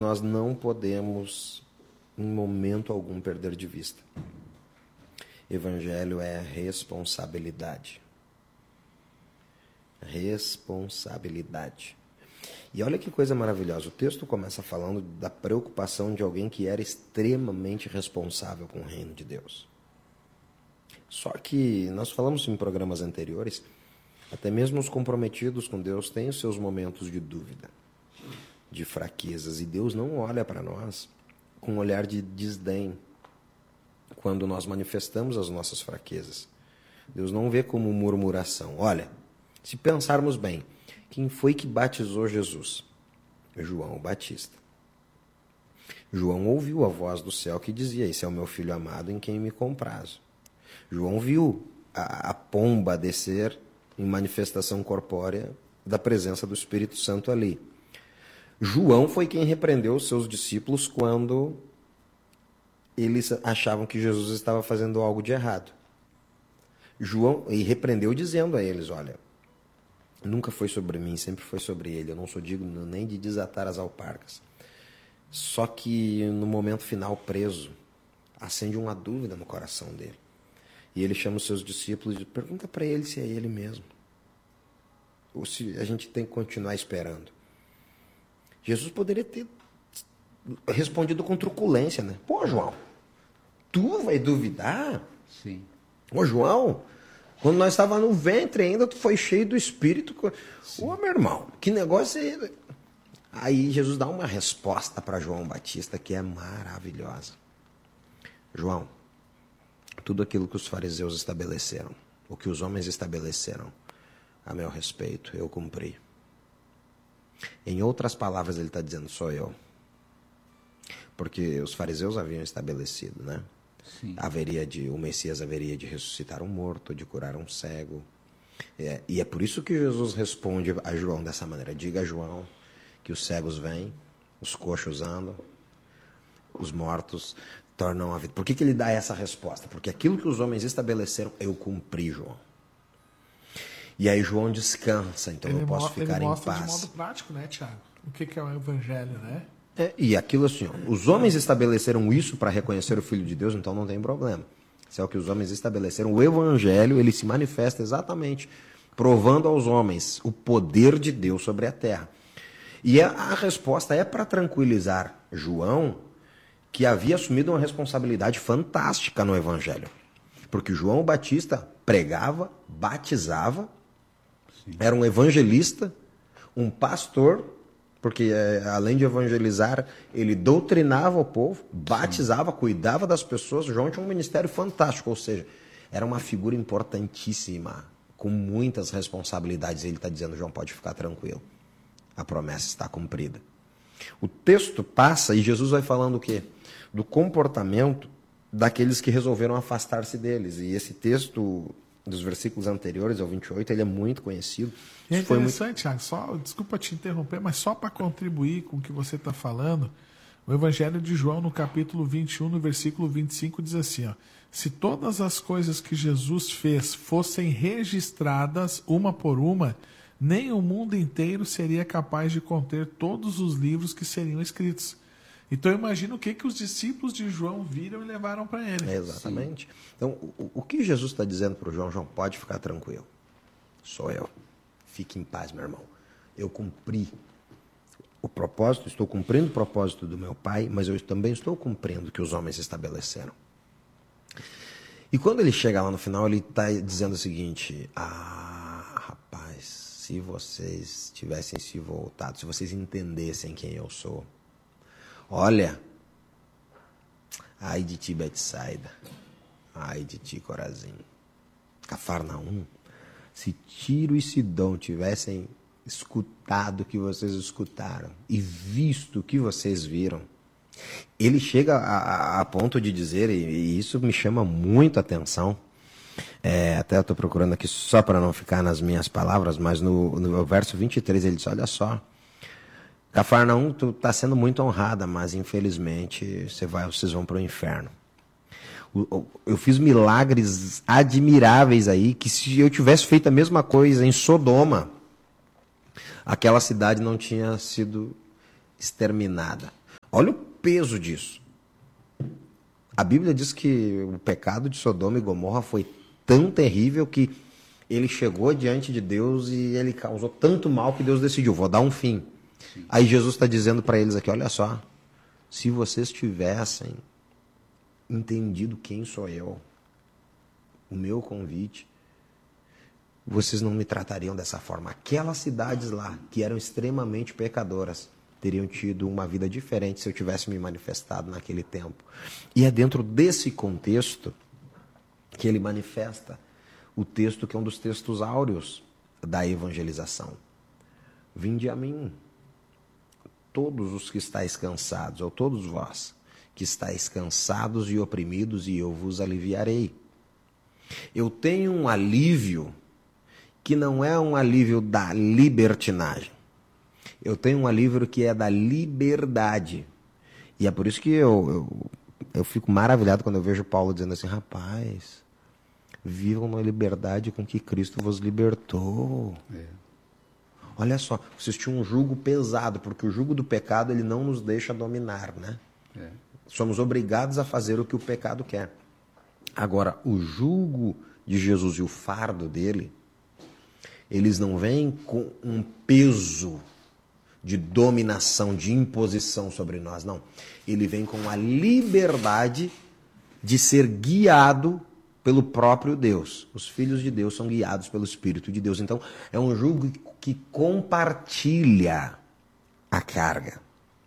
nós não podemos, em momento algum, perder de vista. Evangelho é responsabilidade. Responsabilidade. E olha que coisa maravilhosa. O texto começa falando da preocupação de alguém que era extremamente responsável com o reino de Deus. Só que nós falamos em programas anteriores, até mesmo os comprometidos com Deus têm os seus momentos de dúvida, de fraquezas. E Deus não olha para nós com um olhar de desdém quando nós manifestamos as nossas fraquezas. Deus não vê como murmuração. Olha, se pensarmos bem, quem foi que batizou Jesus? João Batista. João ouviu a voz do céu que dizia: esse é o meu filho amado em quem me comprazo. João viu a pomba descer em manifestação corpórea da presença do Espírito Santo ali. João foi quem repreendeu os seus discípulos quando eles achavam que Jesus estava fazendo algo de errado. João, e repreendeu dizendo a eles: olha, nunca foi sobre mim, sempre foi sobre ele. Eu não sou digno nem de desatar as alparcas. Só que no momento final, preso, acende uma dúvida no coração dele. E ele chama os seus discípulos e pergunta para ele se é ele mesmo. Ou se a gente tem que continuar esperando. Jesus poderia ter respondido com truculência, né? Pô, João, tu vai duvidar? Sim. Ô, João, quando nós estávamos no ventre ainda, tu foi cheio do Espírito. Sim. Ô, meu irmão, que negócio é esse? Aí Jesus dá uma resposta para João Batista que é maravilhosa. João, tudo aquilo que os fariseus estabeleceram, o que os homens estabeleceram a meu respeito, eu cumpri. Em outras palavras, ele está dizendo: sou eu. Porque os fariseus haviam estabelecido, né? Sim. O Messias haveria de ressuscitar um morto, de curar um cego. E é por isso que Jesus responde a João dessa maneira: diga a João que os cegos vêm, os coxos andam, os mortos tornam a vida. Por que ele dá essa resposta? Porque aquilo que os homens estabeleceram, eu cumpri, João. E aí João descansa, então eu posso ficar em paz. Ele mostra de modo prático, né, Tiago? O que é o Evangelho, né? E aquilo assim, ó, os homens estabeleceram isso para reconhecer o Filho de Deus, então não tem problema. Se é o que os homens estabeleceram, o Evangelho, ele se manifesta exatamente provando aos homens o poder de Deus sobre a terra. E a resposta é para tranquilizar João, que havia assumido uma responsabilidade fantástica no Evangelho. Porque João Batista pregava, batizava, sim, era um evangelista, um pastor, porque além de evangelizar, ele doutrinava o povo, batizava, sim, cuidava das pessoas. João tinha um ministério fantástico, ou seja, era uma figura importantíssima, com muitas responsabilidades. Ele está dizendo: João, pode ficar tranquilo, a promessa está cumprida. O texto passa e Jesus vai falando o quê? Do comportamento daqueles que resolveram afastar-se deles. E esse texto dos versículos anteriores ao 28, ele é muito conhecido. E é interessante, Thiago, desculpa te interromper, mas só para contribuir com o que você está falando, o Evangelho de João, no capítulo 21, no versículo 25, diz assim: ó, se todas as coisas que Jesus fez fossem registradas uma por uma, nem o mundo inteiro seria capaz de conter todos os livros que seriam escritos. Então, imagina o que os discípulos de João viram e levaram para ele. Exatamente. Sim. Então, o que Jesus está dizendo para o João? João, pode ficar tranquilo. Sou eu. Fique em paz, meu irmão. Eu cumpri o propósito, estou cumprindo o propósito do meu Pai, mas eu também estou cumprindo o que os homens estabeleceram. E quando ele chega lá no final, ele está dizendo o seguinte: rapaz, se vocês tivessem se voltado, se vocês entendessem quem eu sou, olha, ai de ti, Betsaida, ai de ti, Corazim, Cafarnaum, se Tiro e Sidom tivessem escutado o que vocês escutaram e visto o que vocês viram. Ele chega a ponto de dizer, e isso me chama muito a atenção, até eu estou procurando aqui só para não ficar nas minhas palavras, mas no verso 23 ele diz: olha só, Cafarnaum, tu está sendo muito honrada, mas infelizmente vocês vão para o inferno. Eu fiz milagres admiráveis aí, que se eu tivesse feito a mesma coisa em Sodoma, aquela cidade não tinha sido exterminada. Olha o peso disso. A Bíblia diz que o pecado de Sodoma e Gomorra foi tão terrível que ele chegou diante de Deus e ele causou tanto mal que Deus decidiu, vou dar um fim. Sim. Aí Jesus está dizendo para eles aqui, olha só, se vocês tivessem entendido quem sou eu, o meu convite, vocês não me tratariam dessa forma. Aquelas cidades lá, que eram extremamente pecadoras, teriam tido uma vida diferente se eu tivesse me manifestado naquele tempo. E é dentro desse contexto que ele manifesta o texto que é um dos textos áureos da evangelização. Vinde a mim, todos os que estáis cansados, ou todos vós que estáis cansados e oprimidos, e eu vos aliviarei. Eu tenho um alívio que não é um alívio da libertinagem. Eu tenho um alívio que é da liberdade. E é por isso que eu fico maravilhado quando eu vejo Paulo dizendo assim, rapaz, vivam na liberdade com que Cristo vos libertou. Olha só, vocês tinham um jugo pesado, porque o jugo do pecado ele não nos deixa dominar, né? Somos obrigados a fazer o que o pecado quer. Agora, o jugo de Jesus e o fardo dele, eles não vêm com um peso de dominação, de imposição sobre nós, não. Ele vem com a liberdade de ser guiado pelo próprio Deus. Os filhos de Deus são guiados pelo Espírito de Deus. Então, é um jugo que compartilha a carga.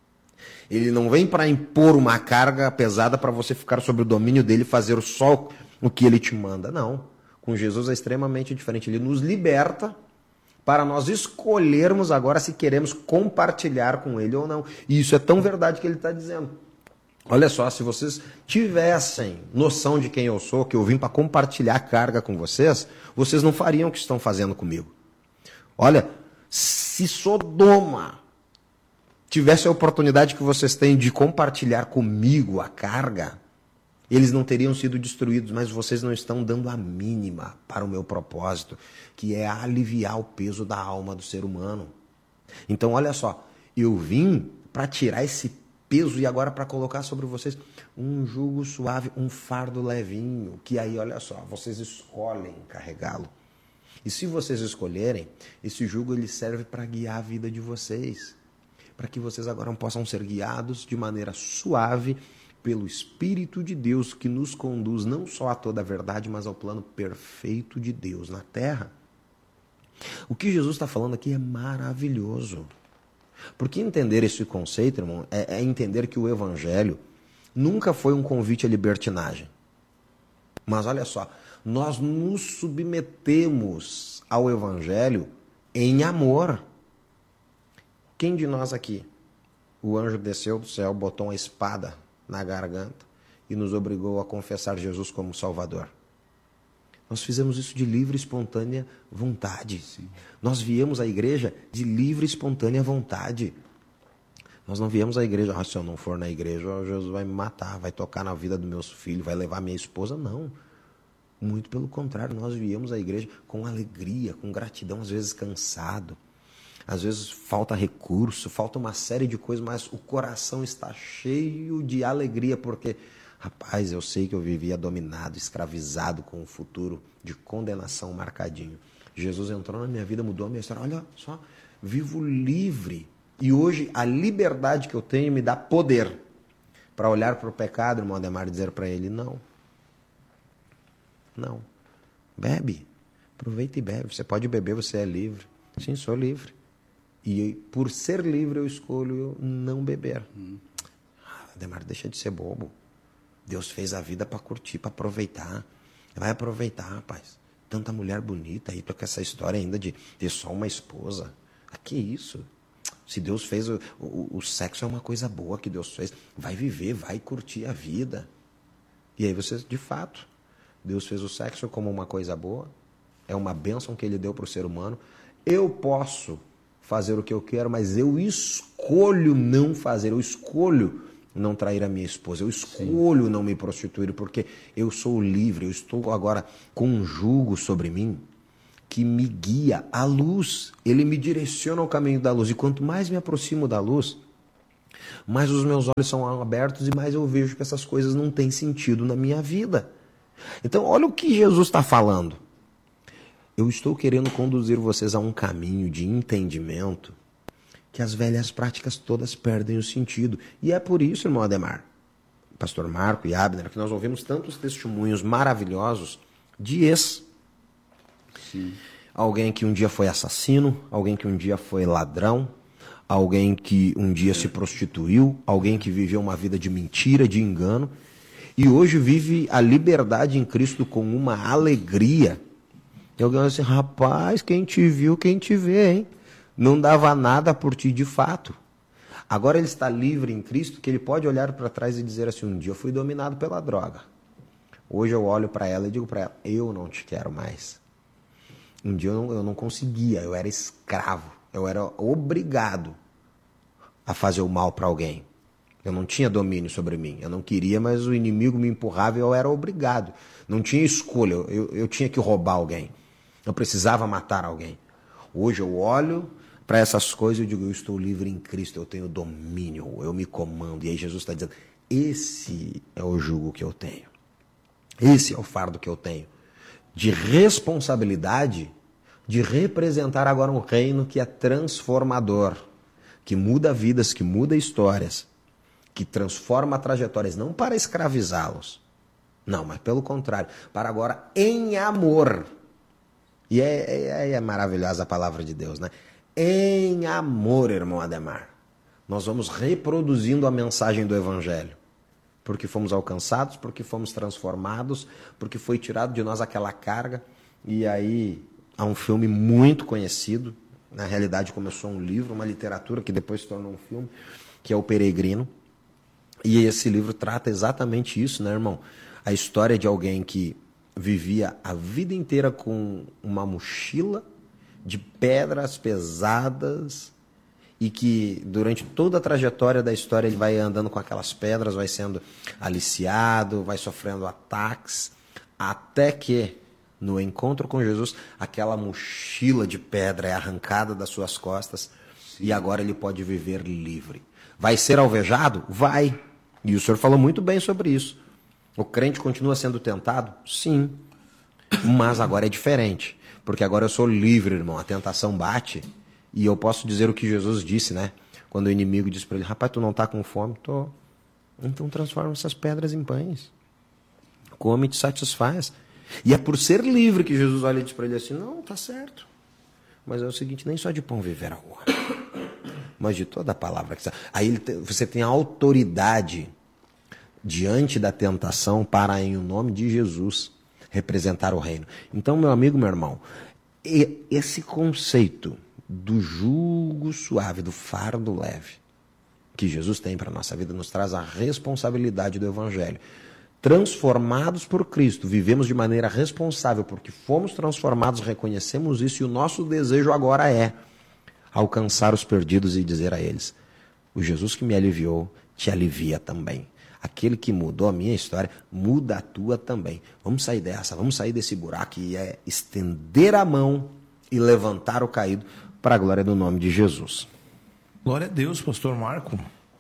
Ele não vem para impor uma carga pesada para você ficar sob o domínio dele e fazer só o que ele te manda. Não. Com Jesus é extremamente diferente. Ele nos liberta para nós escolhermos agora se queremos compartilhar com ele ou não. E isso é tão verdade que ele está dizendo. Olha só, se vocês tivessem noção de quem eu sou, que eu vim para compartilhar a carga com vocês, vocês não fariam o que estão fazendo comigo. Olha, se Sodoma tivesse a oportunidade que vocês têm de compartilhar comigo a carga, eles não teriam sido destruídos, mas vocês não estão dando a mínima para o meu propósito, que é aliviar o peso da alma do ser humano. Então, olha só, eu vim para tirar esse peso e agora para colocar sobre vocês um jugo suave, um fardo levinho, que aí, olha só, vocês escolhem carregá-lo. E se vocês escolherem, esse jugo ele serve para guiar a vida de vocês, para que vocês agora possam ser guiados de maneira suave pelo Espírito de Deus que nos conduz não só a toda a verdade, mas ao plano perfeito de Deus na terra. O que Jesus está falando aqui é maravilhoso. Porque entender esse conceito, irmão, é entender que o Evangelho nunca foi um convite à libertinagem. Mas olha só, nós nos submetemos ao Evangelho em amor. Quem de nós aqui, o anjo desceu do céu, botou uma espada na garganta e nos obrigou a confessar Jesus como Salvador? Nós fizemos isso de livre e espontânea vontade. Sim. Nós viemos à igreja de livre e espontânea vontade. Nós não viemos à igreja, se eu não for na igreja, Jesus vai me matar, vai tocar na vida dos meus filhos, vai levar minha esposa. Não. Muito pelo contrário, nós viemos à igreja com alegria, com gratidão, às vezes cansado. Às vezes falta recurso, falta uma série de coisas, mas o coração está cheio de alegria, porque, rapaz, eu sei que eu vivia dominado, escravizado com um futuro de condenação marcadinho. Jesus entrou na minha vida, mudou a minha história. Olha só, vivo livre. E hoje a liberdade que eu tenho me dá poder para olhar para o pecado, irmão Ademar, e dizer para ele, não. Não. Bebe. Aproveita e bebe. Você pode beber, você é livre. Sim, sou livre. E por ser livre eu escolho não beber. Ademar, deixa de ser bobo. Deus fez a vida para curtir, para aproveitar. Vai aproveitar, rapaz. Tanta mulher bonita aí, tô com essa história ainda de ter só uma esposa. Que isso? Se Deus fez, o sexo é uma coisa boa que Deus fez. Vai viver, vai curtir a vida. E aí você, de fato, Deus fez o sexo como uma coisa boa. É uma bênção que Ele deu para o ser humano. Eu posso fazer o que eu quero, mas eu escolho não fazer, eu escolho não trair a minha esposa, eu escolho não me prostituir, porque eu sou livre, eu estou agora com um jugo sobre mim que me guia à luz, ele me direciona ao caminho da luz, e quanto mais me aproximo da luz, mais os meus olhos são abertos e mais eu vejo que essas coisas não têm sentido na minha vida. Então, olha o que Jesus está falando. Eu estou querendo conduzir vocês a um caminho de entendimento que as velhas práticas todas perdem o sentido. E é por isso, irmão Ademar, pastor Marco e Abner, que nós ouvimos tantos testemunhos maravilhosos de Sim. Alguém que um dia foi assassino, alguém que um dia foi ladrão, alguém que um dia se prostituiu, alguém que viveu uma vida de mentira, de engano, e hoje vive a liberdade em Cristo com uma alegria. E alguém assim, rapaz, quem te viu, quem te vê, hein? Não dava nada por ti de fato. Agora ele está livre em Cristo, que ele pode olhar para trás e dizer assim, um dia eu fui dominado pela droga. Hoje eu olho para ela e digo para ela, eu não te quero mais. Um dia eu não conseguia, eu era escravo, eu era obrigado a fazer o mal para alguém. Eu não tinha domínio sobre mim, eu não queria, mas o inimigo me empurrava e eu era obrigado. Não tinha escolha, eu tinha que roubar alguém, eu precisava matar alguém. Hoje eu olho para essas coisas e digo, eu estou livre em Cristo, eu tenho domínio, eu me comando. E aí Jesus está dizendo, esse é o jugo que eu tenho, esse é o fardo que eu tenho, de responsabilidade de representar agora um reino que é transformador, que muda vidas, que muda histórias, que transforma trajetórias, não para escravizá-los, não, mas pelo contrário, para agora em amor. E é maravilhosa a palavra de Deus, né? Em amor, irmão Ademar, nós vamos reproduzindo a mensagem do Evangelho. Porque fomos alcançados, porque fomos transformados, porque foi tirado de nós aquela carga. E aí há um filme muito conhecido, na realidade começou um livro, uma literatura que depois se tornou um filme, que é O Peregrino. E esse livro trata exatamente isso, né, irmão? A história de alguém que vivia a vida inteira com uma mochila de pedras pesadas, e que durante toda a trajetória da história ele vai andando com aquelas pedras, vai sendo aliciado, vai sofrendo ataques, até que no encontro com Jesus, aquela mochila de pedra é arrancada das suas costas. Sim. E agora ele pode viver livre. Vai ser alvejado? Vai. E o senhor falou muito bem sobre isso. O crente continua sendo tentado? Sim. Mas agora é diferente, porque agora eu sou livre, irmão. A tentação bate. E eu posso dizer o que Jesus disse, né? Quando o inimigo disse para ele, rapaz, tu não está com fome? Tô. Então transforma essas pedras em pães. Come e te satisfaz. E é por ser livre que Jesus olha e diz para ele assim, não, tá certo. Mas é o seguinte, nem só de pão viverá o homem, mas de toda a palavra que está. Aí você tem a autoridade diante da tentação para, em nome de Jesus, representar o reino. Então, meu amigo, meu irmão, esse conceito do jugo suave, do fardo leve, que Jesus tem para a nossa vida, nos traz a responsabilidade do Evangelho. Transformados por Cristo, vivemos de maneira responsável, porque fomos transformados, reconhecemos isso, e o nosso desejo agora é alcançar os perdidos e dizer a eles, o Jesus que me aliviou, te alivia também. Aquele que mudou a minha história, muda a tua também. Vamos sair dessa, vamos sair desse buraco, e é estender a mão e levantar o caído, para a glória do nome de Jesus. Glória a Deus, pastor Marco.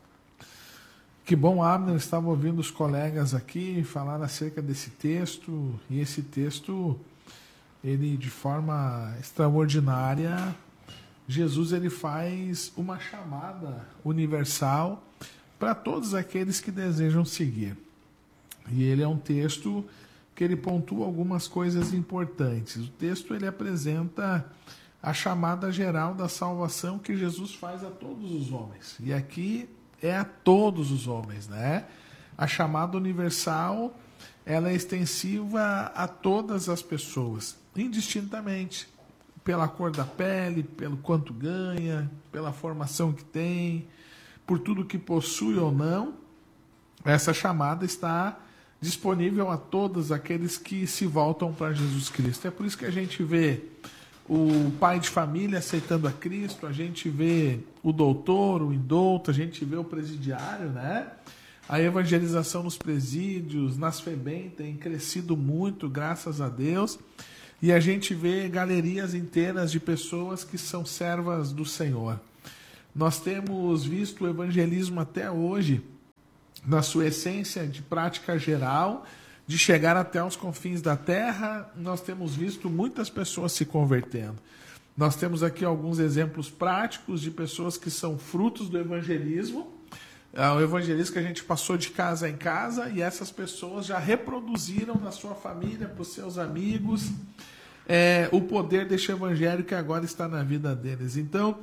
Que bom, Abner, estava ouvindo os colegas aqui falar acerca desse texto, e esse texto, ele de forma extraordinária, Jesus ele faz uma chamada universal para todos aqueles que desejam seguir. E ele é um texto que ele pontua algumas coisas importantes. O texto ele apresenta a chamada geral da salvação que Jesus faz a todos os homens. E aqui é a todos os homens, né? A chamada universal, ela é extensiva a todas as pessoas, indistintamente, pela cor da pele, pelo quanto ganha, pela formação que tem, por tudo que possui ou não. Essa chamada está disponível a todos aqueles que se voltam para Jesus Cristo. É por isso que a gente vê o pai de família aceitando a Cristo, a gente vê o doutor, o indouto, a gente vê o presidiário, né? A evangelização nos presídios, nas FEBEM tem crescido muito, graças a Deus, e a gente vê galerias inteiras de pessoas que são servas do Senhor. Nós temos visto o evangelismo até hoje, na sua essência de prática geral, de chegar até os confins da terra. Nós temos visto muitas pessoas se convertendo. Nós temos aqui alguns exemplos práticos de pessoas que são frutos do evangelismo. O evangelismo que a gente passou de casa em casa, e essas pessoas já reproduziram na sua família, para os seus amigos, o poder deste evangelho que agora está na vida deles. Então,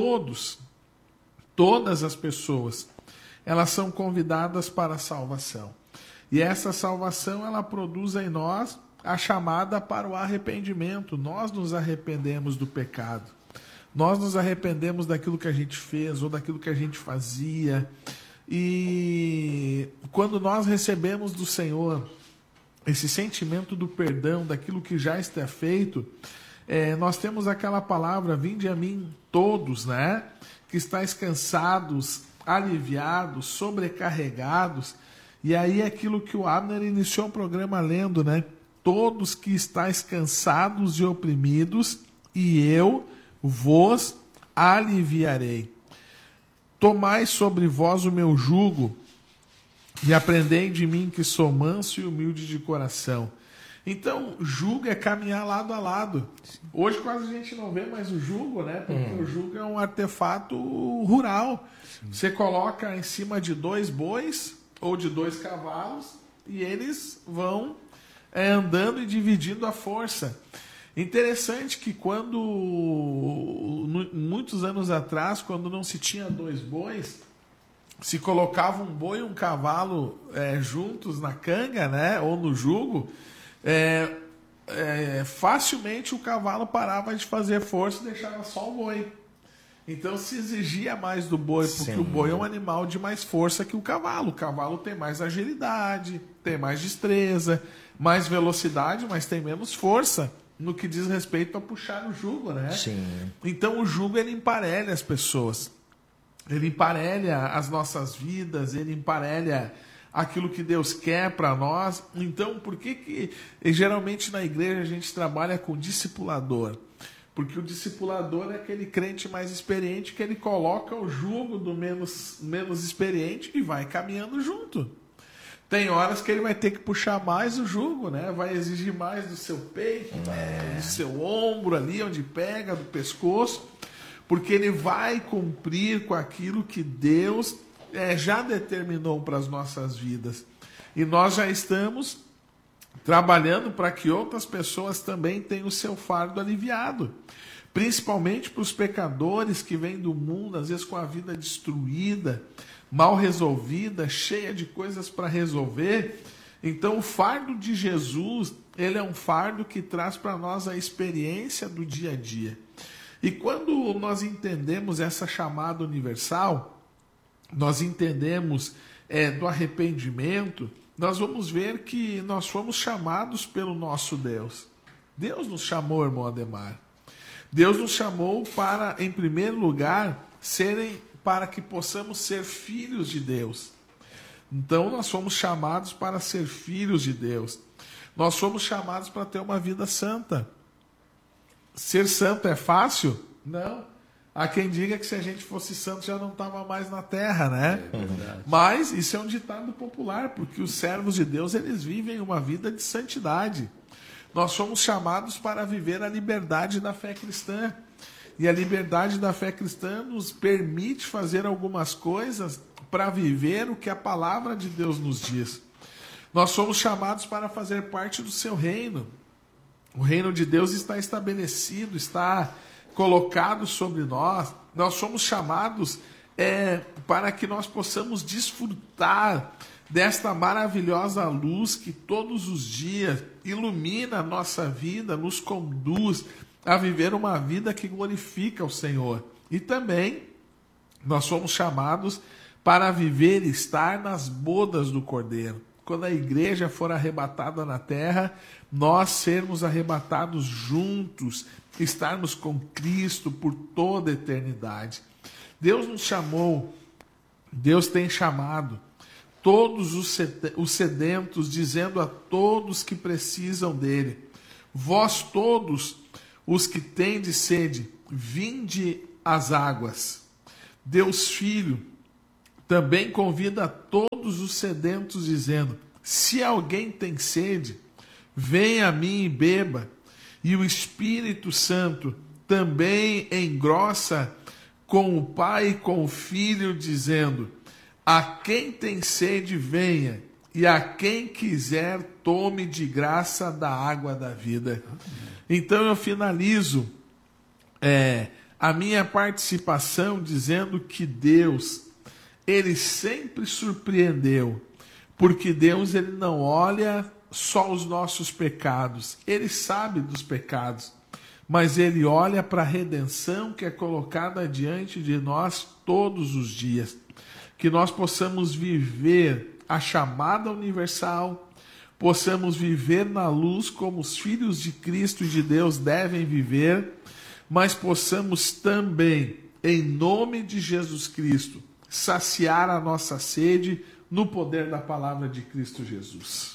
todas as pessoas, elas são convidadas para a salvação. E essa salvação, ela produz em nós a chamada para o arrependimento. Nós nos arrependemos do pecado. Nós nos arrependemos daquilo que a gente fez ou daquilo que a gente fazia. E quando nós recebemos do Senhor esse sentimento do perdão, daquilo que já está feito, nós temos aquela palavra: vinde a mim todos, né? Que estáis cansados, aliviados, sobrecarregados. E aí é aquilo que o Abner iniciou o programa lendo, né? Todos que estáis cansados e oprimidos, e eu vos aliviarei. Tomai sobre vós o meu jugo, e aprendei de mim, que sou manso e humilde de coração. Então, jugo é caminhar lado a lado. Hoje quase a gente não vê mais o jugo, né? Porque o jugo é um artefato rural. Você coloca em cima de 2 bois ou de 2 cavalos, e eles vão andando e dividindo a força. Interessante que muitos anos atrás, quando não se tinha 2 bois, se colocava um boi e um cavalo juntos na canga, né, ou no jugo, facilmente o cavalo parava de fazer força e deixava só o boi. Então se exigia mais do boi, porque o boi é um animal de mais força que o cavalo. O cavalo tem mais agilidade, tem mais destreza, mais velocidade, mas tem menos força no que diz respeito a puxar o jugo, né? Sim. Então o jugo, ele emparelha as pessoas. Ele emparelha as nossas vidas, ele emparelha aquilo que Deus quer para nós. Então, por que geralmente na igreja a gente trabalha com discipulador? Porque o discipulador é aquele crente mais experiente que ele coloca o jugo do menos experiente e vai caminhando junto. Tem horas que ele vai ter que puxar mais o jugo, né? Vai exigir mais do seu peito, do seu ombro ali, onde pega, do pescoço, porque ele vai cumprir com aquilo que Deus já determinou para as nossas vidas. E nós já estamos trabalhando para que outras pessoas também tenham o seu fardo aliviado. Principalmente para os pecadores que vêm do mundo, às vezes com a vida destruída, mal resolvida, cheia de coisas para resolver. Então o fardo de Jesus, ele é um fardo que traz para nós a experiência do dia a dia. E quando nós entendemos essa chamada universal, nós entendemos do arrependimento, nós vamos ver que nós fomos chamados pelo nosso Deus. Deus nos chamou, irmão Ademar. Deus nos chamou para, em primeiro lugar, para que possamos ser filhos de Deus. Então nós fomos chamados para ser filhos de Deus. Nós fomos chamados para ter uma vida santa. Ser santo é fácil? Não. Há quem diga que se a gente fosse santo já não estava mais na terra, né? Mas isso é um ditado popular, porque os servos de Deus, eles vivem uma vida de santidade. Nós somos chamados para viver a liberdade da fé cristã. E a liberdade da fé cristã nos permite fazer algumas coisas para viver o que a palavra de Deus nos diz. Nós somos chamados para fazer parte do seu reino. O reino de Deus está estabelecido, está colocado sobre nós. Nós somos chamados para que nós possamos desfrutar desta maravilhosa luz que todos os dias ilumina a nossa vida, nos conduz a viver uma vida que glorifica o Senhor. E também nós somos chamados para viver e estar nas bodas do Cordeiro. Quando a igreja for arrebatada na terra, nós sermos arrebatados juntos, estarmos com Cristo por toda a eternidade. Deus nos chamou, Deus tem chamado todos os sedentos, dizendo a todos que precisam dele: vós todos os que tendes sede, vinde às águas. Deus Filho também convida a todos os sedentos, dizendo: se alguém tem sede, venha a mim e beba. E o Espírito Santo também engrossa com o Pai e com o Filho, dizendo: a quem tem sede, venha, e a quem quiser, tome de graça da água da vida. Então eu finalizo a minha participação dizendo que Deus, Ele sempre surpreendeu, porque Deus, Ele não olha só os nossos pecados, Ele sabe dos pecados, mas Ele olha para a redenção que é colocada diante de nós todos os dias. Que nós possamos viver a chamada universal, possamos viver na luz como os filhos de Cristo e de Deus devem viver, mas possamos também, em nome de Jesus Cristo, saciar a nossa sede no poder da palavra de Cristo Jesus.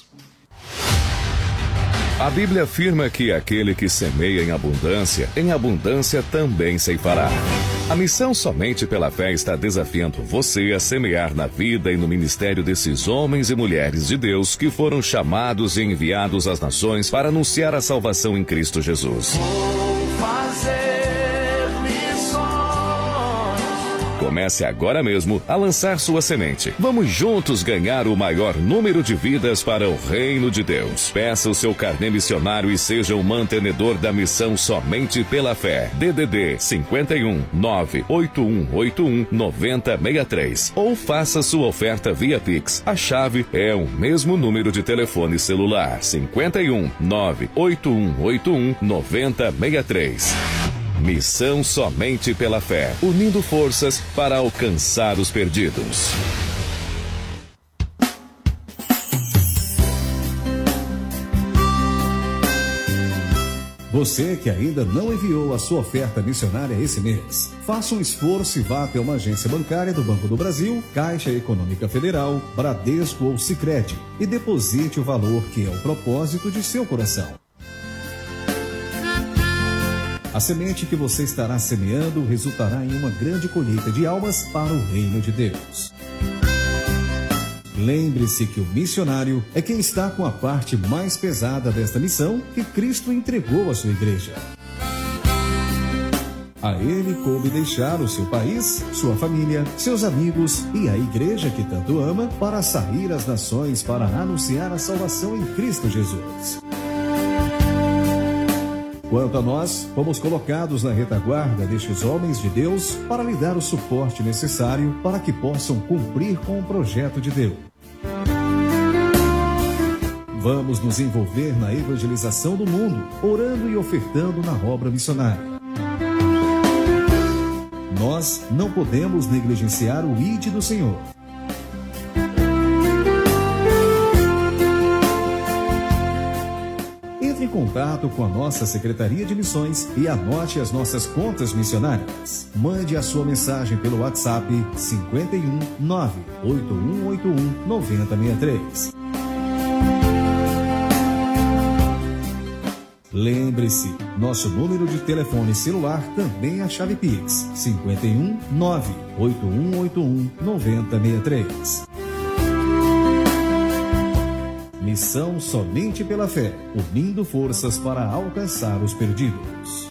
A Bíblia afirma que aquele que semeia em abundância também ceifará. A missão Somente pela Fé está desafiando você a semear na vida e no ministério desses homens e mulheres de Deus que foram chamados e enviados às nações para anunciar a salvação em Cristo Jesus. Comece agora mesmo a lançar sua semente. Vamos juntos ganhar o maior número de vidas para o reino de Deus. Peça o seu carnê missionário e seja um mantenedor da missão Somente pela Fé. DDD 51 98181 9063. Ou faça sua oferta via Pix. A chave é o mesmo número de telefone celular: 51 98181 9063. Missão Somente pela Fé, unindo forças para alcançar os perdidos. Você que ainda não enviou a sua oferta missionária esse mês, faça um esforço e vá até uma agência bancária do Banco do Brasil, Caixa Econômica Federal, Bradesco ou Sicredi e deposite o valor que é o propósito de seu coração. A semente que você estará semeando resultará em uma grande colheita de almas para o reino de Deus. Lembre-se que o missionário é quem está com a parte mais pesada desta missão que Cristo entregou à sua igreja. A ele coube deixar o seu país, sua família, seus amigos e a igreja que tanto ama para sair às nações para anunciar a salvação em Cristo Jesus. Quanto a nós, fomos colocados na retaguarda destes homens de Deus para lhe dar o suporte necessário para que possam cumprir com o projeto de Deus. Vamos nos envolver na evangelização do mundo, orando e ofertando na obra missionária. Nós não podemos negligenciar o ID do Senhor. Entre em contato com a nossa Secretaria de Missões e anote as nossas contas missionárias. Mande a sua mensagem pelo WhatsApp 51 98181 9063. Lembre-se, nosso número de telefone celular também é a chave Pix 51 98181 9063. Missão Somente pela Fé, unindo forças para alcançar os perdidos.